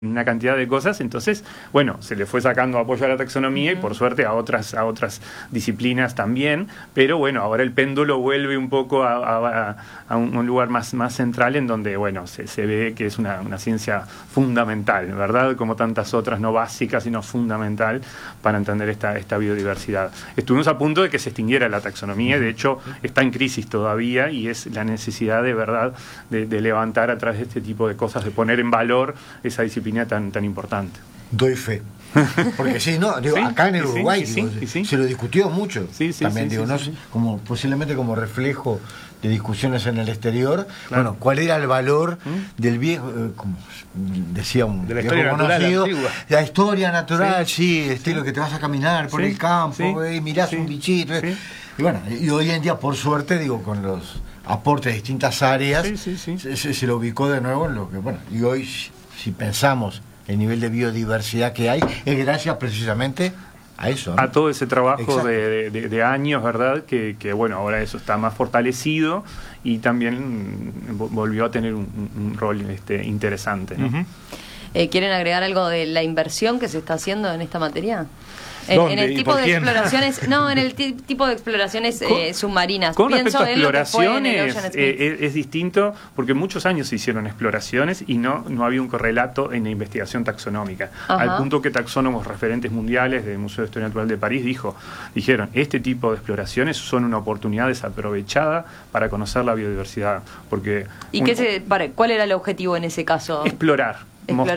una cantidad de cosas, entonces, bueno, se le fue sacando apoyo a la taxonomía y por suerte a otras disciplinas también, pero bueno, ahora el péndulo vuelve un poco a un lugar más central en donde, bueno, se ve que es una ciencia fundamental, ¿verdad? Como tantas otras, no básicas, sino fundamental para entender esta biodiversidad. Estuvimos a punto de que se extinguiera la taxonomía, de hecho, está en crisis todavía y es la necesidad de verdad de levantar a través de este tipo de cosas, de poner en valor esa disciplina tan importante. Doy fe. Porque sí, no, digo, sí, acá en el Uruguay se lo discutió mucho. También digo, no como posiblemente como reflejo de discusiones en el exterior. Claro. Bueno, ¿cuál era el valor del viejo, como decía un de la viejo historia conocido, natural, la historia natural, estilo que te vas a caminar por el campo, mirás un bichito. Y bueno, y hoy en día, por suerte, digo, con los aportes de distintas áreas, se lo ubicó de nuevo en lo que, bueno, y hoy, si pensamos el nivel de biodiversidad que hay, es gracias precisamente a eso, ¿no? A todo ese trabajo de años, ¿verdad? Que bueno, ahora eso está más fortalecido y también volvió a tener un rol interesante, ¿no? ¿Quieren agregar algo de la inversión que se está haciendo en esta materia? En el tipo de exploraciones, en el tipo de exploraciones submarinas. Con respecto a exploraciones, es distinto porque muchos años se hicieron exploraciones y no había un correlato en la investigación taxonómica. Al punto que taxónomos referentes mundiales del Museo de Historia Natural de París dijeron, este tipo de exploraciones son una oportunidad desaprovechada para conocer la biodiversidad. Porque ¿cuál era el objetivo en ese caso? Explorar,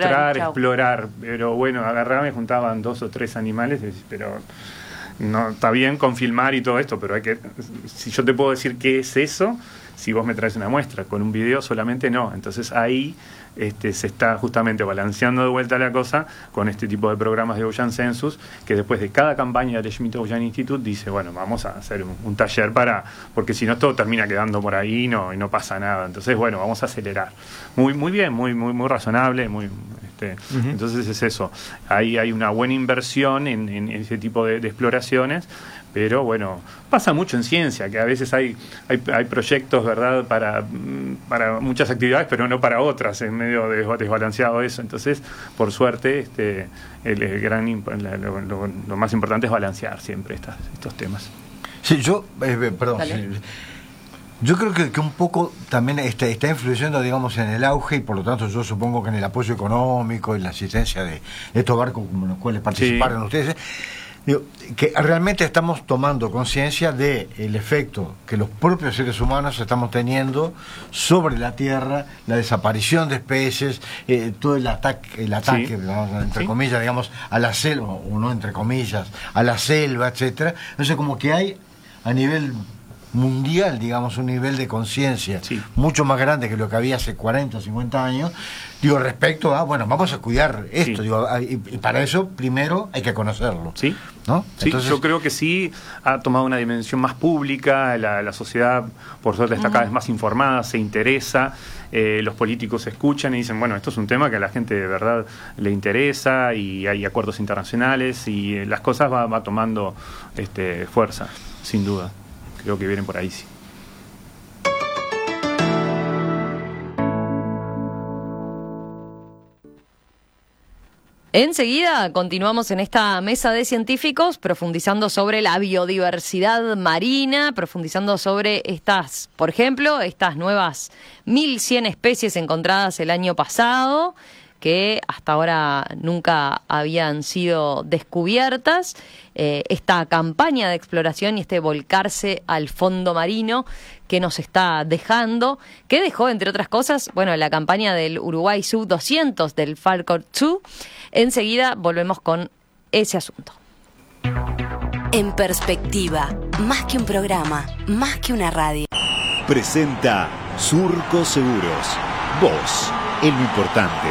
pero bueno, agarraban y juntaban 2 o 3 animales, pero no está bien con filmar y todo esto, pero si yo te puedo decir qué es eso, si vos me traes una muestra, con un video solamente no. Entonces ahí se está justamente balanceando de vuelta la cosa con este tipo de programas de Ocean Census, que después de cada campaña del Schmidt Ocean Institute dice, bueno, vamos a hacer un taller porque si no todo termina quedando por ahí y no pasa nada. Entonces, bueno, vamos a acelerar. Muy bien, muy razonable, entonces es eso. Ahí hay una buena inversión en ese tipo de exploraciones. Pero bueno, pasa mucho en ciencia, que a veces hay proyectos, ¿verdad?, para muchas actividades, pero no para otras, es medio desbalanceado eso. Entonces, por suerte, lo más importante es balancear siempre estos temas. Sí, yo creo que un poco también está influyendo, digamos, en el auge, y por lo tanto yo supongo que en el apoyo económico y la asistencia de estos barcos como los cuales participaron ustedes, digo, que realmente estamos tomando conciencia del efecto que los propios seres humanos estamos teniendo sobre la Tierra, la desaparición de especies, todo el ataque entre comillas, digamos, a la selva, o no entre comillas, a la selva, etcétera. Entonces, como que hay a nivel mundial, digamos, un nivel de conciencia mucho más grande que lo que había hace 40 o 50 años, digo, respecto a, bueno, vamos a cuidar esto, digo, y para eso primero hay que conocerlo. ¿No? Entonces, yo creo que sí ha tomado una dimensión más pública, la sociedad por suerte está cada vez más informada, se interesa, los políticos escuchan y dicen, bueno, esto es un tema que a la gente de verdad le interesa y hay acuerdos internacionales y las cosas va tomando fuerza, sin duda. Creo que vienen por ahí, sí. Enseguida continuamos en esta mesa de científicos profundizando sobre la biodiversidad marina, profundizando sobre por ejemplo, estas nuevas 1.100 especies encontradas el año pasado, que hasta ahora nunca habían sido descubiertas, esta campaña de exploración y volcarse al fondo marino que nos está dejando, que dejó, entre otras cosas, bueno, la campaña del Uruguay Sub-200 del Falcon 2. Enseguida volvemos con ese asunto. En perspectiva, más que un programa, más que una radio. Presenta Surco Seguros. Vos, es lo importante.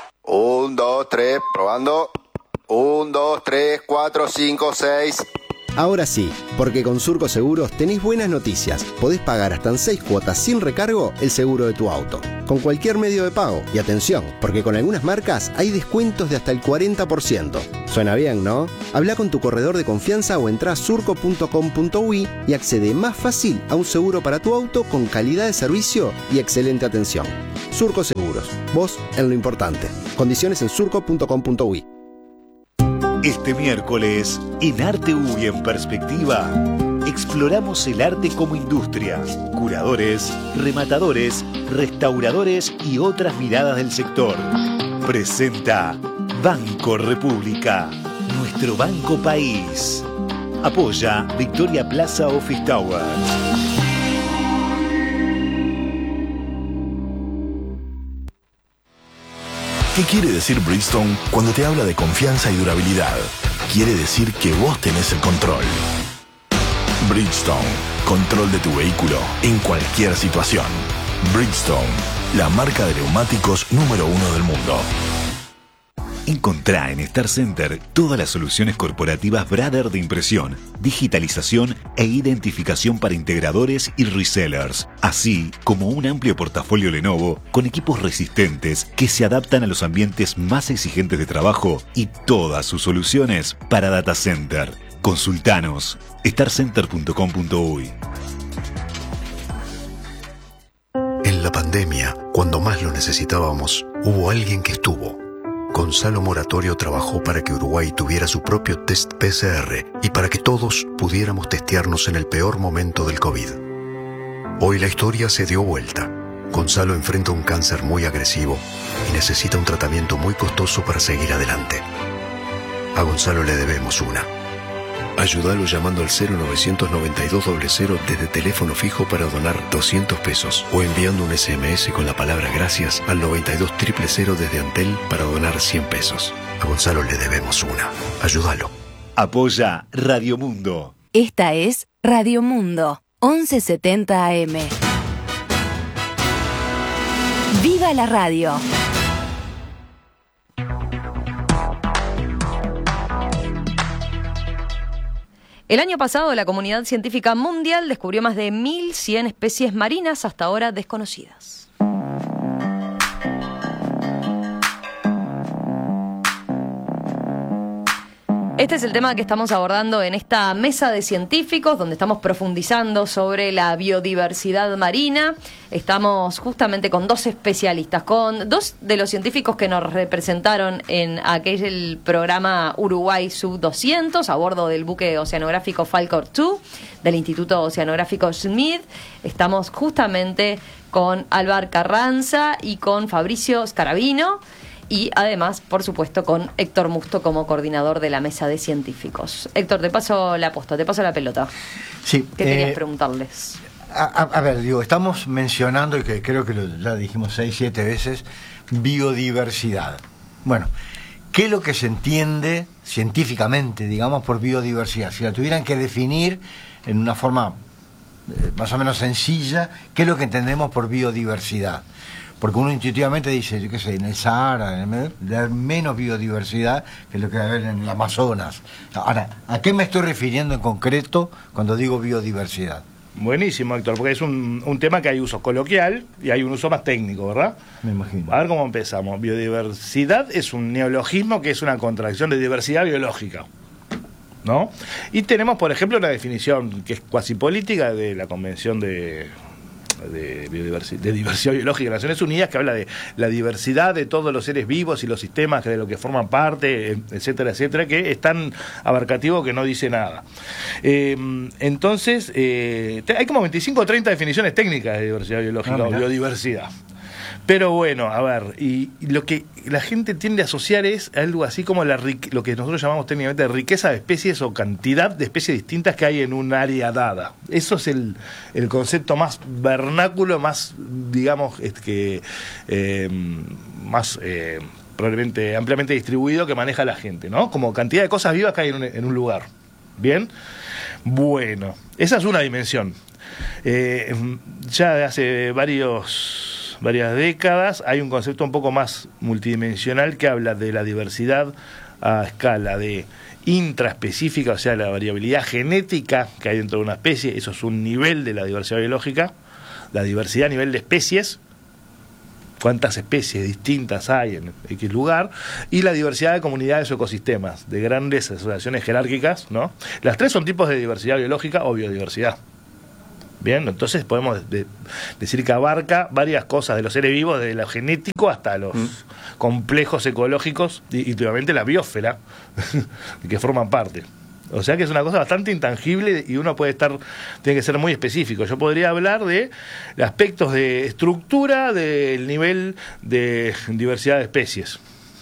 1, 2, 3, probando. 1, 2, 3, 4, 5, 6. Ahora sí, porque con Surco Seguros tenés buenas noticias. Podés pagar hasta en 6 cuotas sin recargo el seguro de tu auto, con cualquier medio de pago. Y atención, porque con algunas marcas hay descuentos de hasta el 40%. Suena bien, ¿no? Habla con tu corredor de confianza o entrá a surco.com.uy y accede más fácil a un seguro para tu auto con calidad de servicio y excelente atención. Surco Seguros, vos en lo importante. Condiciones en surco.com.uy. Este miércoles, en Arte U y en Perspectiva, exploramos el arte como industria, curadores, rematadores, restauradores y otras miradas del sector. Presenta Banco República, nuestro banco país. Apoya Victoria Plaza Office Tower. ¿Qué quiere decir Bridgestone cuando te habla de confianza y durabilidad? Quiere decir que vos tenés el control. Bridgestone, control de tu vehículo en cualquier situación. Bridgestone, la marca de neumáticos número 1 del mundo. Encontrá en Star Center todas las soluciones corporativas Brother de impresión, digitalización e identificación para integradores y resellers, así como un amplio portafolio Lenovo con equipos resistentes que se adaptan a los ambientes más exigentes de trabajo y todas sus soluciones para data center. Consultanos starcenter.com.uy. En la pandemia, cuando más lo necesitábamos, hubo alguien que estuvo. Gonzalo Moratorio trabajó para que Uruguay tuviera su propio test PCR y para que todos pudiéramos testearnos en el peor momento del COVID. Hoy la historia se dio vuelta. Gonzalo enfrenta un cáncer muy agresivo y necesita un tratamiento muy costoso para seguir adelante. A Gonzalo le debemos una. Ayúdalo llamando al 099200 desde teléfono fijo para donar 200 pesos o enviando un SMS con la palabra gracias al 92000 desde Antel para donar 100 pesos. A Gonzalo le debemos una. Ayúdalo. Apoya Radio Mundo. Esta es Radio Mundo, 1170 AM. ¡Viva la radio! El año pasado, la comunidad científica mundial descubrió más de 1.100 especies marinas hasta ahora desconocidas. Este es el tema que estamos abordando en esta mesa de científicos, donde estamos profundizando sobre la biodiversidad marina. Estamos justamente con dos especialistas, con dos de los científicos que nos representaron en aquel programa Uruguay Sub-200, a bordo del buque oceanográfico Falcor 2, del Instituto Oceanográfico Schmidt. Estamos justamente con Álvar Carranza y con Fabricio Scarabino. Y además, por supuesto, con Héctor Musto como coordinador de la mesa de científicos. Héctor, te paso la posta, te paso la pelota. Sí. ¿Qué querías preguntarles? A ver, digo, estamos mencionando, y que creo que ya dijimos 6, 7 veces, biodiversidad. Bueno, ¿qué es lo que se entiende científicamente, digamos, por biodiversidad? Si la tuvieran que definir en una forma más o menos sencilla, ¿qué es lo que entendemos por biodiversidad? Porque uno intuitivamente dice, yo qué sé, en el Sahara, hay menos biodiversidad que lo que hay en el Amazonas. Ahora, ¿a qué me estoy refiriendo en concreto cuando digo biodiversidad? Buenísimo, Héctor, porque es un tema que hay uso coloquial y hay un uso más técnico, ¿verdad? Me imagino. A ver cómo empezamos. Biodiversidad es un neologismo que es una contracción de diversidad biológica, ¿no? Y tenemos, por ejemplo, una definición que es cuasi política de la Convención de diversidad biológica de Naciones Unidas, que habla de la diversidad de todos los seres vivos y los sistemas de lo que forman parte, etcétera, etcétera, que es tan abarcativo que no dice nada. Entonces, hay como 25 o 30 definiciones técnicas de diversidad biológica o biodiversidad. Pero bueno, a ver, y lo que la gente tiende a asociar es algo así como lo que nosotros llamamos técnicamente riqueza de especies o cantidad de especies distintas que hay en un área dada. Eso es el concepto más vernáculo, más, digamos, más probablemente ampliamente distribuido que maneja la gente, ¿no? Como cantidad de cosas vivas que hay en un lugar. ¿Bien? Bueno, esa es una dimensión. Ya de hace varias décadas hay un concepto un poco más multidimensional que habla de la diversidad a escala de intraespecífica, o sea, la variabilidad genética que hay dentro de una especie, eso es un nivel de la diversidad biológica, la diversidad a nivel de especies, cuántas especies distintas hay en X lugar, y la diversidad de comunidades o ecosistemas, de grandes asociaciones jerárquicas, ¿no? Las tres son tipos de diversidad biológica o biodiversidad. Bien, entonces podemos decir que abarca varias cosas de los seres vivos, desde lo genético hasta los complejos ecológicos y obviamente la biosfera, que forman parte. O sea que es una cosa bastante intangible y uno tiene que ser muy específico. Yo podría hablar de aspectos de estructura del nivel de diversidad de especies.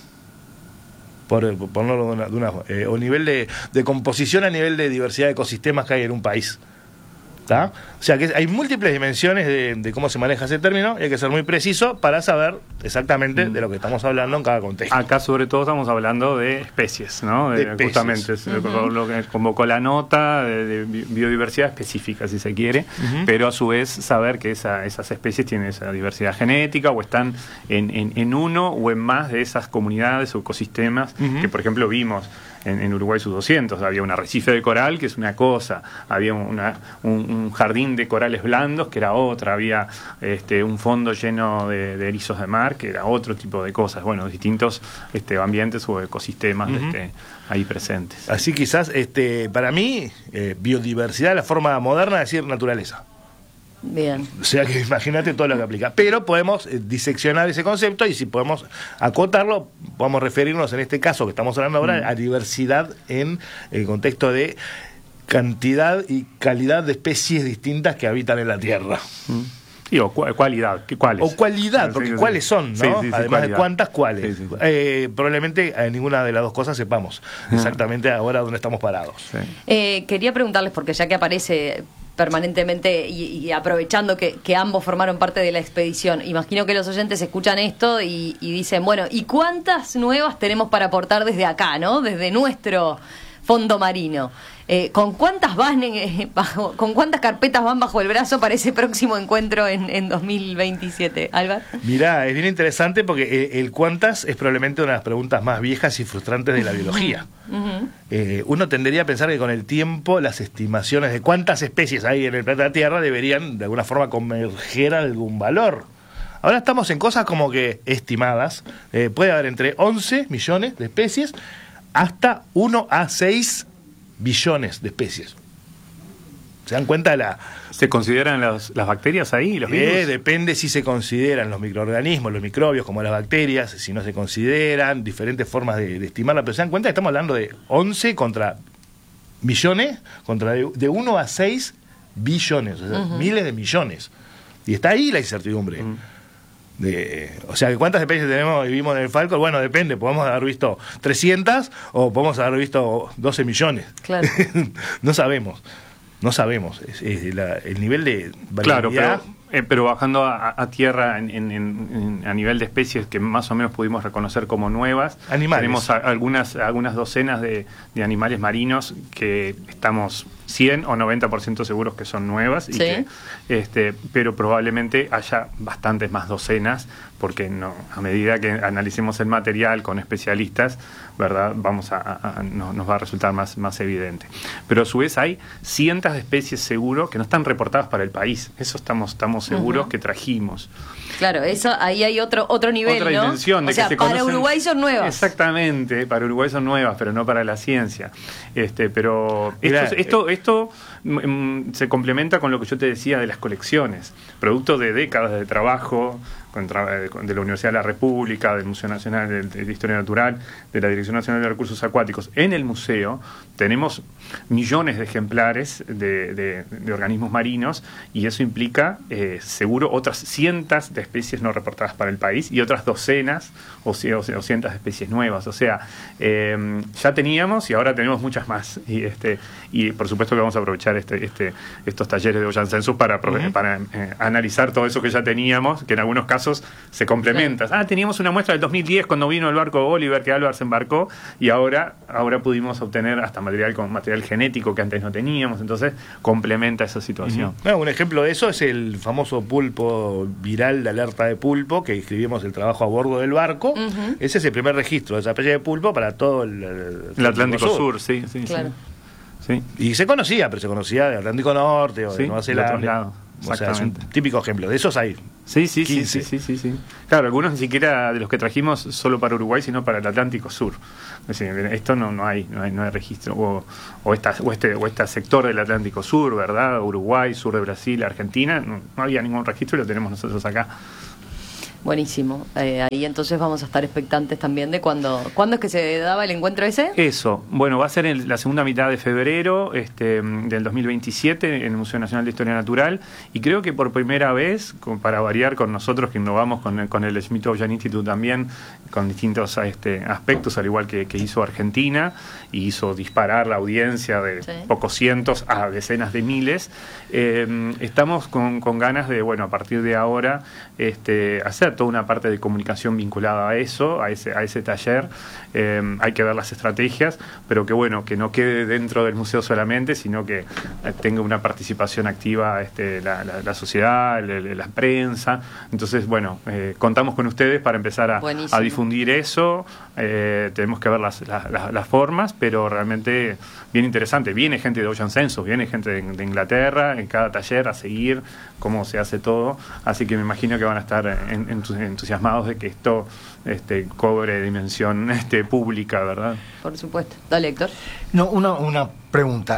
Por ponerlo o nivel de composición a nivel de diversidad de ecosistemas que hay en un país. ¿Tá? O sea que hay múltiples dimensiones de cómo se maneja ese término y hay que ser muy preciso para saber exactamente de lo que estamos hablando en cada contexto. Acá sobre todo estamos hablando de especies, ¿no? De especies. Justamente lo que convocó la nota de biodiversidad específica, si se quiere, pero a su vez saber que esas especies tienen esa diversidad genética o están en uno o en más de esas comunidades o ecosistemas que por ejemplo vimos en Uruguay Sub-200, había un arrecife de coral, que es una cosa, había un jardín de corales blandos, que era otra, había un fondo lleno de erizos de mar, que era otro tipo de cosas, bueno, distintos ambientes o ecosistemas ahí presentes. Así quizás, para mí, biodiversidad, la forma moderna de decir naturaleza. Bien. O sea que imagínate todo lo que aplica. Pero podemos diseccionar ese concepto y si podemos acotarlo, podemos referirnos en este caso que estamos hablando ahora a diversidad en el contexto de cantidad y calidad de especies distintas que habitan en la Tierra. Sí, o cualidad. ¿Cuáles? O cualidad, porque cuáles son, ¿no? Sí, además cualidad. de cuántas, cuáles. Sí. Probablemente ninguna de las dos cosas sepamos exactamente ahora dónde estamos parados. Sí. Quería preguntarles, porque ya que aparece permanentemente y aprovechando que ambos formaron parte de la expedición, imagino que los oyentes escuchan esto y dicen, bueno, ¿y cuántas nuevas tenemos para aportar desde acá, ¿no? Desde nuestro fondo marino. ¿Con cuántas con cuántas carpetas van bajo el brazo para ese próximo encuentro en 2027, Álvaro? Mirá, es bien interesante porque el cuántas es probablemente una de las preguntas más viejas y frustrantes de la biología. Uno tendería a pensar que con el tiempo las estimaciones de cuántas especies hay en el planeta Tierra deberían de alguna forma converger a algún valor. Ahora estamos en cosas como que estimadas, puede haber entre 11 millones de especies hasta 1 a 6 billones de especies. ¿Se dan cuenta de ¿Se consideran las bacterias ahí, los virus? Depende si se consideran los microorganismos, los microbios como las bacterias, si no se consideran, diferentes formas de estimarla, pero se dan cuenta que estamos hablando de 11 contra millones, contra de 1 a 6 billones, o sea, miles de millones. Y está ahí la incertidumbre. O sea, ¿cuántas especies vivimos en el Falcon? Bueno, depende, podemos haber visto 300 o podemos haber visto 12 millones. Claro. No sabemos. El nivel de variabilidad. Claro, pero bajando a tierra a nivel de especies que más o menos pudimos reconocer como nuevas, animales. Tenemos algunas docenas de animales marinos que estamos 100 o 90% seguros que son nuevas, y ¿sí? Pero probablemente haya bastantes más docenas, porque a medida que analicemos el material con especialistas, ¿verdad? Nos va a resultar más evidente. Pero a su vez hay cientos de especies seguro que no están reportadas para el país. Eso estamos seguros que trajimos. Claro, ahí hay otro nivel, otra ¿no? dimensión de o sea, que se para conocen. Uruguay son nuevas. Exactamente, para Uruguay son nuevas, pero no para la ciencia. Pero esto se complementa con lo que yo te decía de las colecciones, producto de décadas de trabajo de la Universidad de la República, del Museo Nacional de Historia Natural, de la Dirección Nacional de Recursos Acuáticos. En el museo tenemos millones de ejemplares de organismos marinos, y eso implica seguro otras cientos de especies no reportadas para el país y otras docenas o cientos de especies nuevas. O sea, ya teníamos y ahora tenemos muchas más. Y por supuesto que vamos a aprovechar estos talleres de Ocean Census para analizar todo eso que ya teníamos, que en algunos casos casos se complementan. Teníamos una muestra del 2010 cuando vino el barco Oliver, que Álvar se embarcó, y ahora pudimos obtener hasta material genético que antes no teníamos, entonces complementa esa situación. Un ejemplo de eso es el famoso pulpo viral de alerta de pulpo, que escribimos el trabajo a bordo del barco. Ese es el primer registro de esa especie de pulpo para todo el Atlántico Sur, sí. Claro. Sí. Y se conocía del Atlántico Norte o de Nueva Zelanda. O sea, es un típico ejemplo. De esos hay. Sí. Claro, algunos ni siquiera de los que trajimos solo para Uruguay, sino para el Atlántico Sur. Es decir, esto no hay registro. O este sector del Atlántico Sur, ¿verdad? Uruguay, sur de Brasil, Argentina, no había ningún registro y lo tenemos nosotros acá. Buenísimo. Ahí entonces vamos a estar expectantes también de cuándo es que se daba el encuentro ese. Eso, bueno, va a ser en la segunda mitad de febrero del 2027 en el Museo Nacional de Historia Natural, y creo que por primera vez, para variar con nosotros que innovamos con el Smith-Ocean Institute también, con distintos aspectos, al igual que hizo Argentina, y hizo disparar la audiencia de pocos cientos a decenas de miles, estamos con ganas de, a partir de ahora, hacer toda una parte de comunicación vinculada a eso, a ese taller. Hay que ver las estrategias, pero que no quede dentro del museo solamente, sino que tenga una participación activa la sociedad, la prensa. Entonces, contamos con ustedes para empezar a difundir eso. Tenemos que ver las formas, pero realmente bien interesante. Viene gente de Ocean Census, viene gente de Inglaterra en cada taller a seguir cómo se hace todo, así que me imagino que van a estar entusiasmados de que esto cobre dimensión pública, ¿verdad? Por supuesto. Dale, Héctor. No, una pregunta.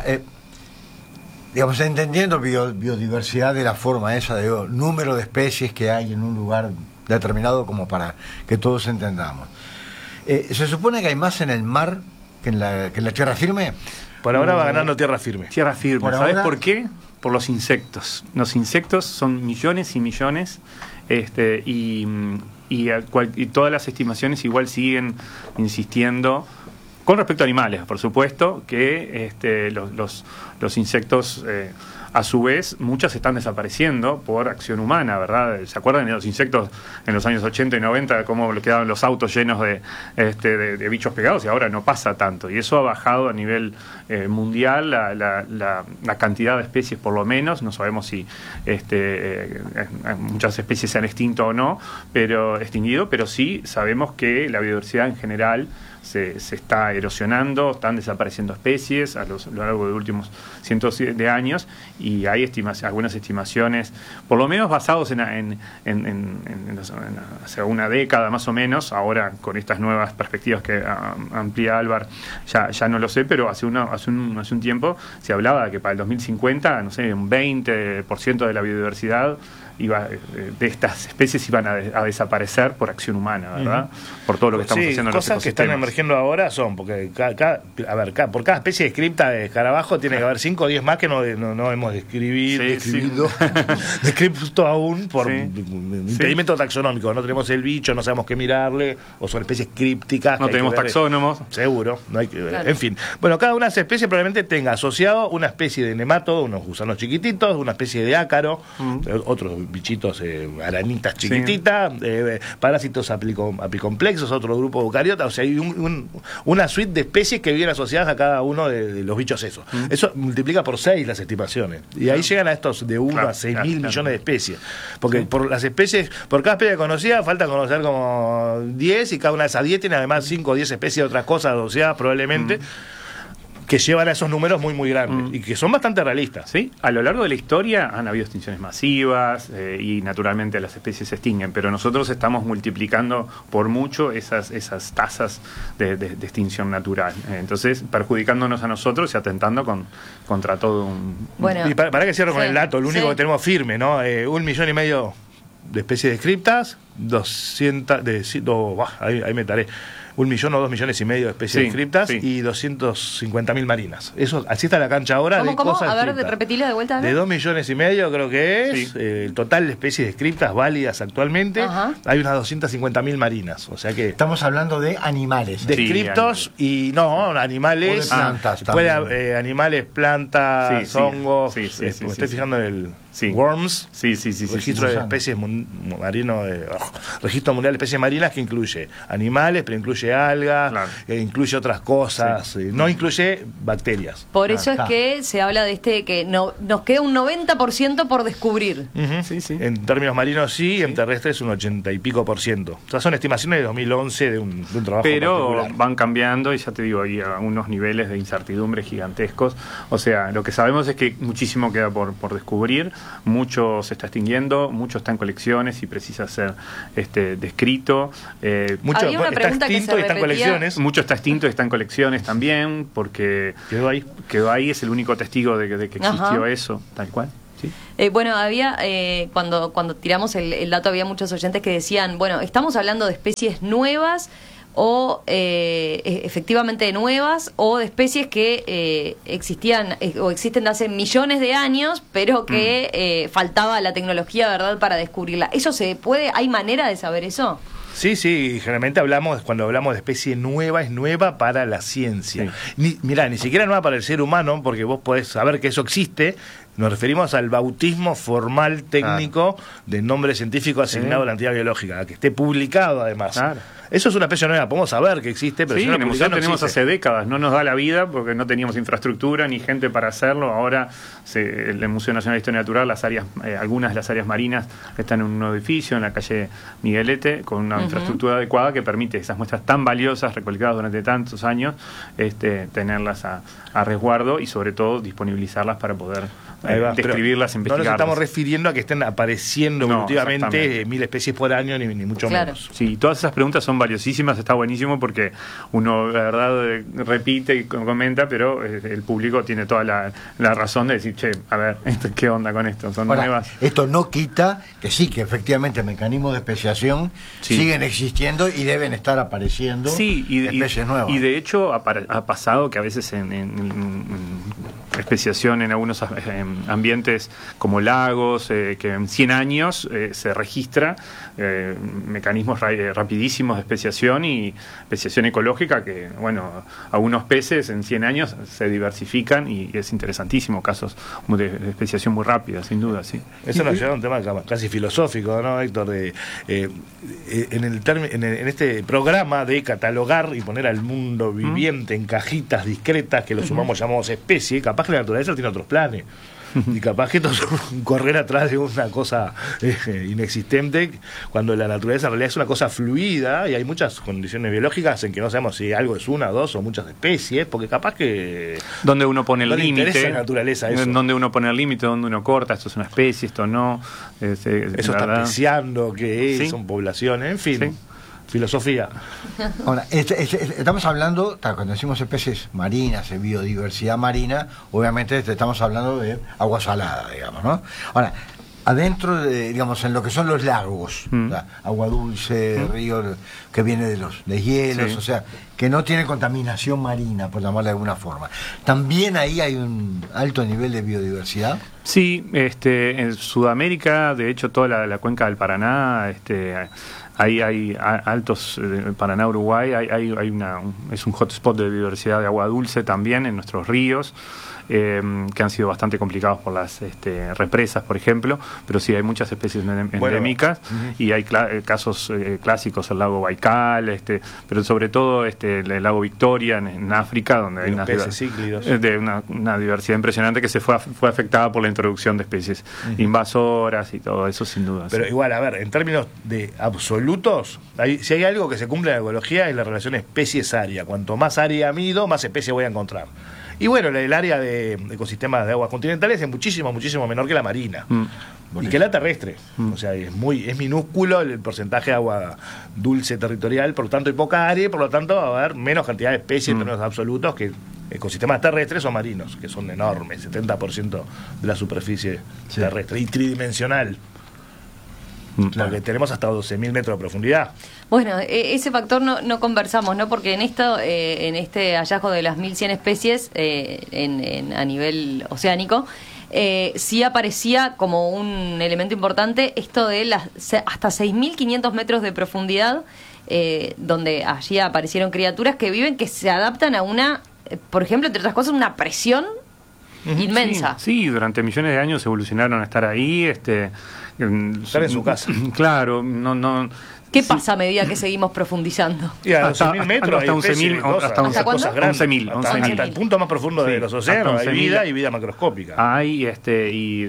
Entendiendo biodiversidad de la forma esa, número de especies que hay en un lugar determinado, como para que todos entendamos. ¿Se supone que hay más en el mar que en la tierra firme? Por ahora va ganando tierra firme. Tierra firme. ¿Sabes por qué? Por los insectos. Los insectos son millones y millones, y todas las estimaciones igual siguen insistiendo, con respecto a animales, por supuesto, que los insectos, a su vez, muchos están desapareciendo por acción humana, ¿verdad? ¿Se acuerdan de los insectos en los años 80 y 90, cómo quedaban los autos llenos de bichos pegados? Y ahora no pasa tanto. Y eso ha bajado a nivel mundial la cantidad de especies, por lo menos. No sabemos si muchas especies se han extinto o no, extinguido, pero sí sabemos que la biodiversidad en general se está erosionando, están desapareciendo especies a lo largo de los últimos cientos de años, y hay algunas estimaciones, por lo menos basados en hace una década más o menos. Ahora con estas nuevas perspectivas que amplía Álvar ya no lo sé, pero hace un tiempo se hablaba de que para el 2050, no sé, un 20% de la biodiversidad de estas especies iban a desaparecer por acción humana, ¿verdad? Por todo lo que estamos haciendo en los ecosistemas. Cosas que están emergiendo ahora son, porque por cada especie descripta de escarabajo tiene que haber 5 o 10 más que no hemos descrito aún por impedimento taxonómico. No tenemos el bicho, no sabemos qué mirarle, o son especies crípticas. No tenemos taxónomos. Seguro. No hay que, en fin. Bueno, cada una de esas especies probablemente tenga asociado una especie de nemátodo, unos gusanos chiquititos, una especie de ácaro, otros bichitos, aranitas chiquititas, parásitos apicomplexos, otro grupo de eucariotas. O sea, hay una suite de especies que vienen asociadas a cada uno de los bichos esos. Eso multiplica por 6 las estimaciones. Y ahí llegan a estos de 1 a 6 mil millones de especies. Porque por las especies, por cada especie conocida, falta conocer como 10, y cada una de esas 10 tiene además 5 o 10 especies de otras cosas asociadas probablemente, que llevan a esos números muy, muy grandes y que son bastante realistas. Sí, a lo largo de la historia han habido extinciones masivas y naturalmente las especies se extinguen, pero nosotros estamos multiplicando por mucho esas tasas de extinción natural. Entonces, perjudicándonos a nosotros y atentando contra todo un... Bueno, y para que cierre con el dato, lo único que tenemos firme, ¿no? 1,5 millones de especies descriptas, 200... ahí me taré. 1 millón o 2 millones y medio de especies descriptas y 250.000 marinas. Eso, así está la cancha ahora de cosas a ver, descriptas. repetilo de vuelta. De 2 millones y medio creo que es el total de especies descriptas válidas actualmente. Hay unas 250.000 marinas, o sea que estamos hablando de animales descriptos y no animales, plantas, animales, plantas, hongos. Me estoy fijando en el worms, registro de especies marinos, registro mundial de especies marinas, que incluye animales, pero incluye algas, incluye otras cosas, no incluye bacterias. Por eso es que se habla de que nos queda un 90% por descubrir. En términos marinos en terrestres un 80 y pico %. O sea, son estimaciones de 2011 de un trabajo pero particular. Van cambiando y ya te digo, hay unos niveles de incertidumbre gigantescos. O sea, lo que sabemos es que muchísimo queda por descubrir. Mucho se está extinguiendo, mucho está en colecciones y precisa ser descrito. Mucho está extinto y está en colecciones. Mucho está extinto y está en colecciones también, porque quedó ahí, es el único testigo de que existió eso, tal cual. ¿Sí? Bueno, había cuando tiramos el dato, había muchos oyentes que decían, bueno, estamos hablando de especies nuevas o efectivamente nuevas, o de especies que existían o existen hace millones de años, pero que faltaba la tecnología, ¿verdad?, para descubrirla. ¿Eso se puede? ¿Hay manera de saber eso? Sí, generalmente cuando hablamos de especie nueva, es nueva para la ciencia. Ni siquiera nueva para el ser humano, porque vos podés saber que eso existe. Nos referimos al bautismo formal técnico del nombre científico asignado a la entidad biológica, que esté publicado además. Eso es una especie nueva, podemos saber que existe, pero si no en el museo tenemos existe. hace décadas, no nos da la vida porque no teníamos infraestructura ni gente para hacerlo. Ahora el Museo Nacional de Historia Natural, algunas de las áreas marinas están en un edificio en la calle Miguelete con una infraestructura adecuada que permite esas muestras tan valiosas recolectadas durante tantos años, tenerlas a resguardo y sobre todo disponibilizarlas para poder describirlas, investigarlas. No nos estamos refiriendo a que estén apareciendo evolutivamente 1000 especies por año, ni mucho menos. Sí, todas esas preguntas son valiosísimas, está buenísimo porque uno, la verdad, repite y comenta, pero el público tiene toda la razón de decir, a ver, ¿qué onda con esto? ¿Son nuevas? Esto no quita que que efectivamente mecanismos de especiación siguen existiendo y deben estar apareciendo especies nuevas. Y de hecho ha pasado que a veces en especiación en algunos ambientes como lagos, que en 100 años se registra mecanismos rapidísimos de especiación y especiación ecológica que, algunos peces en 100 años se diversifican y es interesantísimo, casos de especiación muy rápida, sin duda, sí. Eso nos lleva a un tema casi filosófico, ¿no, Héctor? En este programa de catalogar y poner al mundo viviente en cajitas discretas que los humanos llamamos especie, capaz que la naturaleza tiene otros planes. Y capaz que esto es correr atrás de una cosa inexistente, cuando la naturaleza en realidad es una cosa fluida y hay muchas condiciones biológicas en que no sabemos si algo es una, dos o muchas especies, porque capaz que... Donde uno pone el límite. No le interesa la naturaleza eso. Donde uno pone el límite, donde uno corta, esto es una especie, esto no. Eso está apreciando que son poblaciones, en fin. Sí. Filosofía. Ahora, estamos hablando, cuando decimos especies marinas, de biodiversidad marina, obviamente estamos hablando de agua salada, digamos, ¿no? Ahora, adentro de, en lo que son los lagos, o sea, agua dulce, río que viene de los deshielos, o sea, que no tiene contaminación marina, por llamarla de alguna forma. ¿También ahí hay un alto nivel de biodiversidad? Sí, en Sudamérica, de hecho, toda la cuenca del Paraná, ahí hay altos, Paraná, Uruguay, es un hotspot de biodiversidad de agua dulce también en nuestros ríos, que han sido bastante complicados por las represas, por ejemplo, pero sí hay muchas especies endémicas y hay casos clásicos, el lago Baikal, pero sobre todo el lago Victoria en África, donde hay una diversidad impresionante que se fue afectada por la introducción de especies invasoras y todo eso, sin duda. Pero igual, a ver, en términos de absolutos, si hay algo que se cumple en la ecología es la relación especies-área. Cuanto más área mido, más especies voy a encontrar. Y bueno, el área de ecosistemas de aguas continentales es muchísimo menor que la marina y que la terrestre. O sea, es minúsculo el porcentaje de agua dulce territorial, por lo tanto hay poca área y por lo tanto va a haber menos cantidad de especies en términos absolutos que ecosistemas terrestres o marinos, que son enormes, 70% de la superficie terrestre y tridimensional. porque tenemos hasta 12.000 metros de profundidad. Bueno, ese factor no conversamos, ¿no? Porque en este hallazgo de las 1.100 especies a nivel oceánico, sí aparecía como un elemento importante esto de hasta 6.500 metros de profundidad, donde allí aparecieron criaturas que se adaptan a una, por ejemplo, entre otras cosas, una presión inmensa. Sí, durante millones de años evolucionaron a estar ahí, estar en su casa. Claro, ¿Qué pasa a medida que seguimos profundizando? Y a 12.000 metros hasta 11.000, ¿Hasta cuánto? 11.000. Hasta el punto más profundo de los océanos hay vida y vida macroscópica. Hay y ahí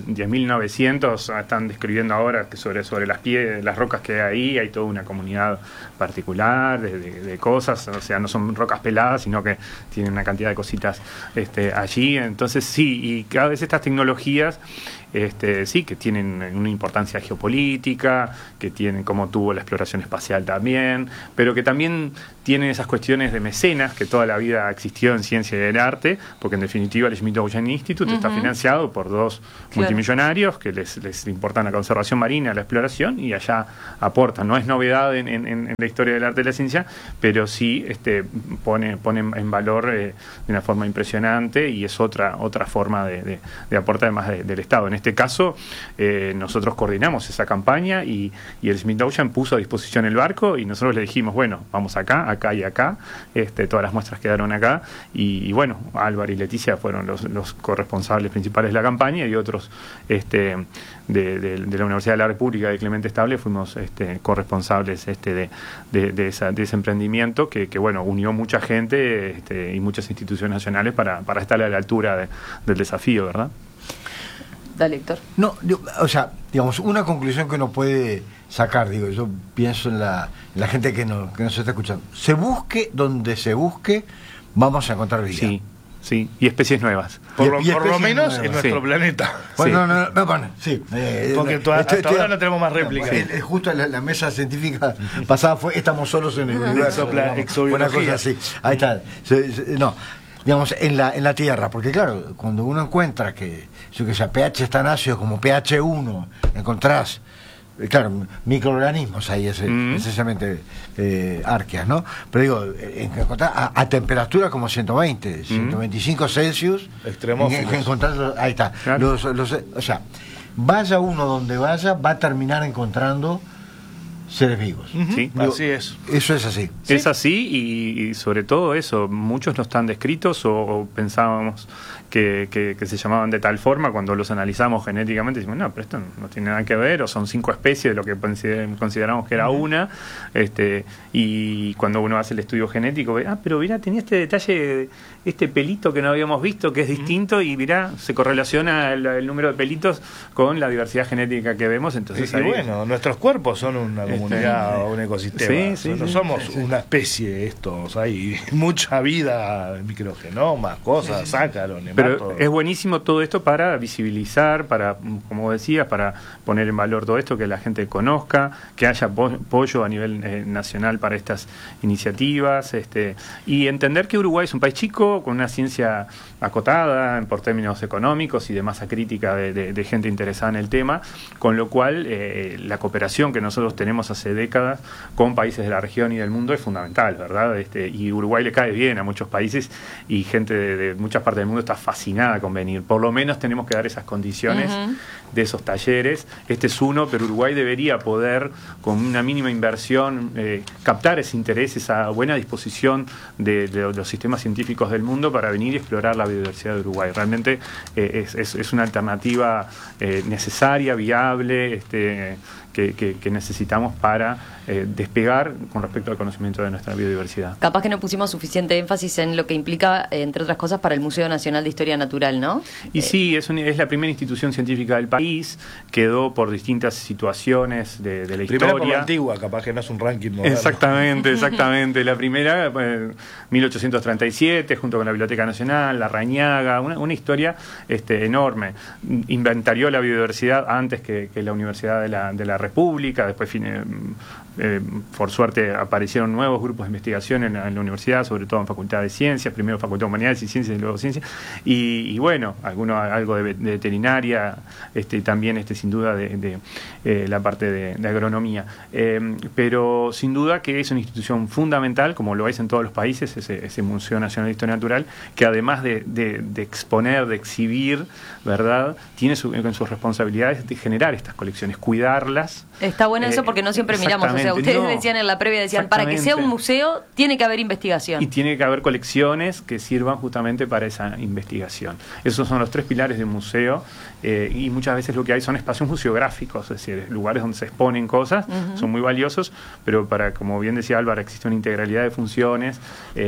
10.900 están describiendo ahora que sobre las rocas que hay toda una comunidad particular de cosas, o sea, no son rocas peladas, sino que tienen una cantidad de cositas allí. Entonces sí, y cada vez estas tecnologías sí, que tienen una importancia geopolítica, que tienen, como tuvo la exploración espacial también, pero que también tienen esas cuestiones de mecenas que toda la vida existió en ciencia y en arte, porque en definitiva el Smithsonian Institute está financiado por dos multimillonarios que les importan la conservación marina, la exploración, y allá aportan. No es novedad en la historia del arte y la ciencia, pero sí pone en valor de una forma impresionante, y es otra forma de aportar además del Estado. En este caso, nosotros coordinamos esa campaña y el Smithsonian puso a disposición el barco, y nosotros le dijimos, bueno, vamos acá y acá, todas las muestras quedaron acá, y bueno, Álvaro y Leticia fueron los corresponsables principales de la campaña, y otros de la Universidad de la República de Clemente Estable fuimos corresponsables de ese emprendimiento que bueno, unió mucha gente y muchas instituciones nacionales para estar a la altura del desafío, ¿verdad? Dale, Héctor. No, o sea, digamos, una conclusión que uno puede sacar, yo pienso en la gente que nos está escuchando. Se busque donde se busque, vamos a encontrar vida. Sí, y especies nuevas. Por lo menos nuevas en nuestro planeta. Bueno, sí. Porque hasta ahora no tenemos más réplicas. Justo la mesa científica pasada fue estamos solos en el universo. Una cosa así. Ahí está. No. Digamos, en la Tierra, porque claro, cuando uno encuentra que sea pH es tan ácido como pH 1, encontrás, claro, microorganismos ahí, esencialmente arqueas, ¿no? Pero digo, encontrás a temperatura como 120, 125 Celsius, encontrás, ahí está. Claro. O sea, vaya uno donde vaya, va a terminar encontrando seres vivos. Sí, así es. Eso es así. Es así, y sobre todo eso, muchos no están descritos o pensábamos que se llamaban de tal forma. Cuando los analizamos genéticamente decimos, no, pero esto no tiene nada que ver, o son 5 especies de lo que consideramos que era una, y cuando uno hace el estudio genético ve, pero mirá, tenía este detalle, este pelito que no habíamos visto, que es distinto, y mirá, se correlaciona el número de pelitos con la diversidad genética que vemos. Entonces y bueno, nuestros cuerpos son una comunidad, un ecosistema. No somos una especie estos, hay mucha vida, microgenomas, cosas, ácaros, pero es buenísimo todo esto para visibilizar, para, como decías, para poner en valor todo esto, que la gente conozca, que haya apoyo a nivel nacional para estas iniciativas, y entender que Uruguay es un país chico, con una ciencia acotada por términos económicos y de masa crítica de gente interesada en el tema, con lo cual la cooperación que nosotros tenemos hace décadas con países de la región y del mundo es fundamental, ¿verdad? Y Uruguay le cae bien a muchos países, y gente de muchas partes del mundo está fascinada con venir. Por lo menos tenemos que dar esas condiciones de esos talleres. Este es uno, pero Uruguay debería poder, con una mínima inversión, captar ese interés, esa buena disposición de los sistemas científicos del mundo para venir y explorar la biodiversidad de Uruguay. Realmente es una alternativa necesaria, viable, que necesitamos para despegar con respecto al conocimiento de nuestra biodiversidad. Capaz que no pusimos suficiente énfasis en lo que implica, entre otras cosas, para el Museo Nacional de Historia Natural, ¿no? Y sí, es la primera institución científica del país, quedó por distintas situaciones de la historia. Primera por la antigua, capaz que no es un ranking moderno. Exactamente. La primera, 1837, junto con la Biblioteca Nacional, la Rañaga, una historia enorme. Inventarió la biodiversidad antes que la Universidad de la República República, después por suerte aparecieron nuevos grupos de investigación en la universidad, sobre todo en Facultad de Ciencias, primero Facultad de Humanidades y Ciencias y luego Ciencias, y bueno, algo de veterinaria, también sin duda de la parte de agronomía. Pero sin duda que es una institución fundamental, como lo es en todos los países, ese Museo Nacional de Historia Natural, que además de exponer, de exhibir, ¿verdad?, tiene en sus responsabilidades de generar estas colecciones, cuidarlas. Está bueno eso porque no siempre miramos, o sea, ustedes decían en la previa, decían, para que sea un museo tiene que haber investigación. Y tiene que haber colecciones que sirvan justamente para esa investigación. Esos son los 3 pilares de un museo, y muchas veces lo que hay son espacios museográficos, es decir, lugares donde se exponen cosas, son muy valiosos, pero como bien decía Álvaro, existe una integralidad de funciones,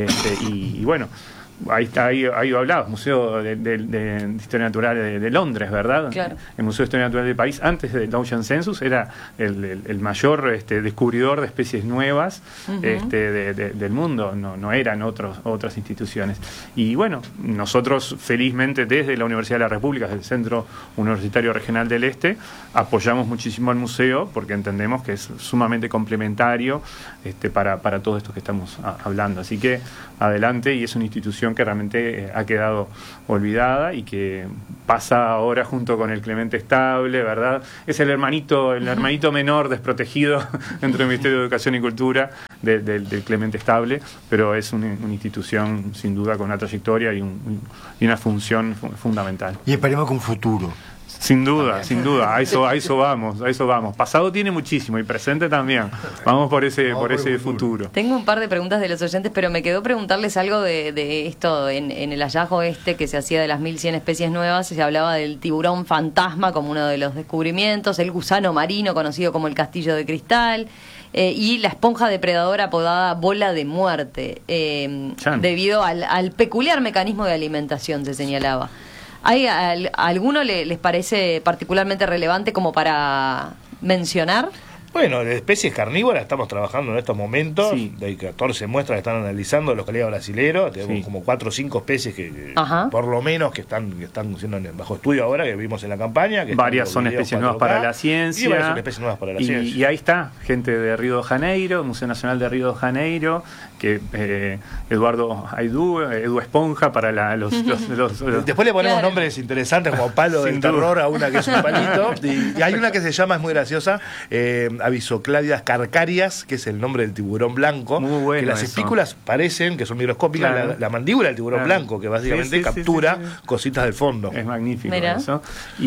y bueno, ahí hablabas, Museo de Historia Natural de Londres, ¿verdad? Claro. El Museo de Historia Natural del país, antes del Ocean Census, era el mayor descubridor de especies nuevas del mundo, no eran otras instituciones. Y bueno, nosotros felizmente desde la Universidad de la República, desde el Centro Universitario Regional del Este, apoyamos muchísimo al museo porque entendemos que es sumamente complementario para todo esto que estamos hablando. Así que adelante, y es una institución que realmente ha quedado olvidada y que pasa ahora junto con el Clemente Estable, ¿verdad? Es el hermanito menor desprotegido dentro del Ministerio de Educación y Cultura del Clemente Estable, pero es una institución sin duda con una trayectoria y una función fundamental. Y esperemos que un futuro. Sin duda, a eso vamos. Pasado tiene muchísimo y presente también. Vamos por ese futuro. Tengo un par de preguntas de los oyentes, pero me quedó preguntarles algo de esto en el hallazgo que se hacía de las 1100 especies nuevas. Se hablaba del tiburón fantasma como uno de los descubrimientos, el gusano marino conocido como el castillo de cristal, y la esponja depredadora apodada bola de muerte, debido al peculiar mecanismo de alimentación, se señalaba. ¿Hay alguno les parece particularmente relevante como para mencionar? Bueno, de especies carnívoras estamos trabajando en estos momentos, de 14 muestras que están analizando los colegas brasileros, tenemos como 4 o 5 especies que por lo menos que están siendo bajo estudio ahora, que vimos en la campaña. Que varias son especies nuevas para la ciencia. Y varias son especies nuevas para la ciencia. Y ahí está, gente de Río de Janeiro, Museo Nacional de Río de Janeiro, que Eduardo Edu Esponja para los Después le ponemos nombres interesantes como Palo del Terror a una que es un palito, y hay una que se llama, es muy graciosa, Avisocladias carcarias, que es el nombre del tiburón blanco. Muy bueno, que las espículas parecen que son microscópicas, claro. la mandíbula del tiburón blanco, que básicamente captura cositas del fondo. Es magnífico eso.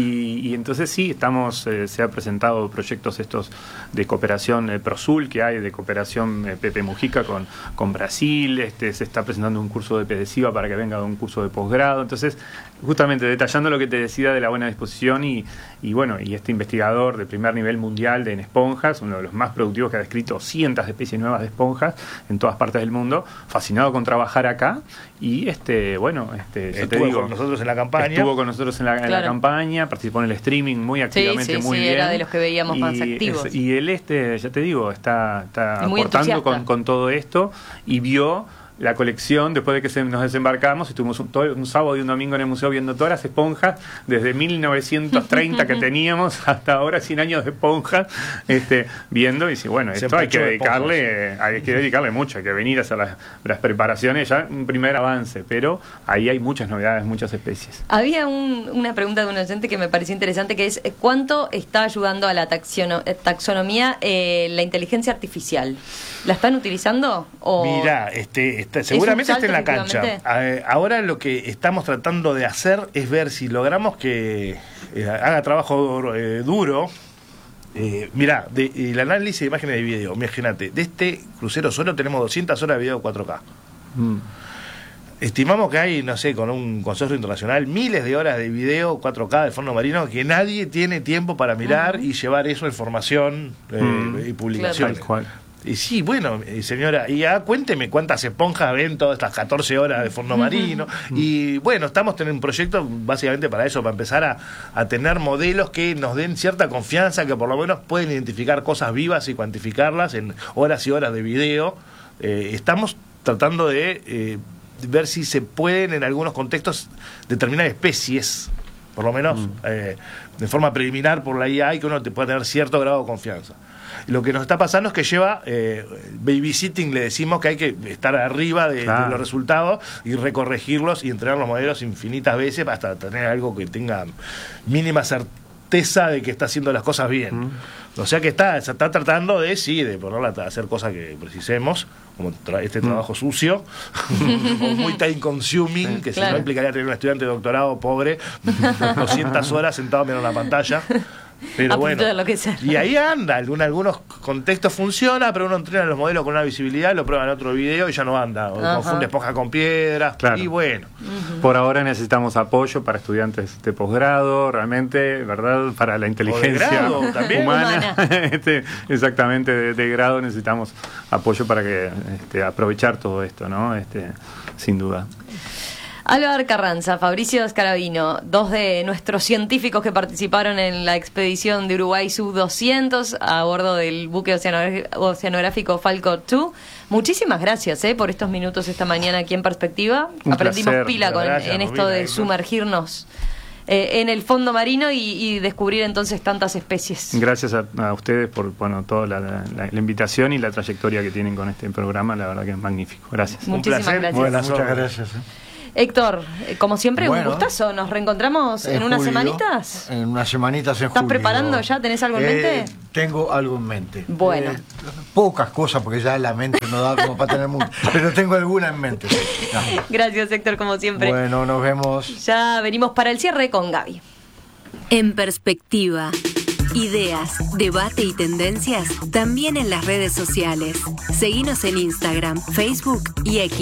Y entonces se ha presentado proyectos estos de cooperación ProSul que hay, de cooperación Pepe Mujica con Brasil, se está presentando un curso de PEDESIVA para que venga un curso de posgrado. Entonces, justamente detallando lo que te decía de la buena disposición y este investigador de primer nivel mundial en esponjas, uno de los más productivos, que ha descrito cientos de especies nuevas de esponjas en todas partes del mundo, fascinado con trabajar acá, y estuvo con nosotros en la campaña. Estuvo con nosotros en la campaña, participó en el streaming muy activamente, muy bien. Era de los que veíamos más activos. Y él, ya te digo, está aportando con todo esto, y vio la colección, después de que nos desembarcamos, estuvimos un sábado y un domingo en el museo viendo todas las esponjas, desde 1930 que teníamos hasta ahora, 100 años de esponjas, viendo, y dice, bueno, esto hay que dedicarle mucho, hay que venir a hacer las preparaciones, ya un primer avance, pero ahí hay muchas novedades, muchas especies. Había una pregunta de un oyente que me pareció interesante, que es, ¿cuánto está ayudando a la taxonomía la inteligencia artificial? ¿La están utilizando? Mirá, seguramente esté en la cancha. Ahora lo que estamos tratando de hacer es ver si logramos que haga trabajo duro. Mirá, el análisis de imágenes de video, imagínate, de este crucero solo tenemos 200 horas de video 4K. Estimamos que hay, no sé, con un consorcio internacional, miles de horas de video 4K del fondo marino que nadie tiene tiempo para mirar y llevar eso en formación y publicaciones. Claro. Y sí, bueno, señora, y cuénteme cuántas esponjas ven todas estas 14 horas de fondo marino. Y bueno, estamos teniendo un proyecto básicamente para eso, para empezar a tener modelos que nos den cierta confianza, que por lo menos pueden identificar cosas vivas y cuantificarlas en horas y horas de video. Estamos tratando de ver si se pueden en algunos contextos determinar especies por lo menos de forma preliminar por la IA, y que uno te pueda tener cierto grado de confianza. Lo que nos está pasando es que lleva babysitting, le decimos que hay que estar arriba de los resultados y recorregirlos y entrenar los modelos infinitas veces hasta tener algo que tenga mínima certeza de que está haciendo las cosas bien. O sea que está tratando de ponerla a hacer cosas que precisemos, como este trabajo sucio, o muy time consuming, que si no implicaría tener un estudiante de doctorado pobre, 200 horas sentado mirando la pantalla. Pero bueno, y ahí anda, en algunos contextos funciona, pero uno entrena los modelos con una visibilidad, lo prueba en otro video y ya no anda, o confunde esponja con piedras, y bueno. Por ahora necesitamos apoyo para estudiantes de posgrado, realmente, ¿verdad? Para la inteligencia humana. Exactamente, de grado necesitamos apoyo para que aprovechar todo esto, ¿no? Sin duda. Álvaro Carranza, Fabricio Scarabino, 2 de nuestros científicos que participaron en la expedición de Uruguay Sub-200 a bordo del buque oceanográfico Falco 2. Muchísimas gracias por estos minutos esta mañana aquí en Perspectiva. Aprendimos pila en esto de sumergirnos en el fondo marino y descubrir entonces tantas especies. Gracias a ustedes por toda la invitación y la trayectoria que tienen con este programa, la verdad que es magnífico. Gracias. Muchísimas gracias. Muchas gracias. Héctor, como siempre, un gustazo. ¿Nos reencontramos en unas semanitas? En unas semanitas en julio. ¿Estás preparando ya? ¿Tenés algo en mente? Tengo algo en mente. Bueno. Pocas cosas, porque ya la mente no da como para tener mucho. Pero tengo alguna en mente. Gracias, Héctor, como siempre. Bueno, nos vemos. Ya venimos para el cierre con Gaby. En Perspectiva. Ideas, debate y tendencias también en las redes sociales. Seguinos en Instagram, Facebook y X.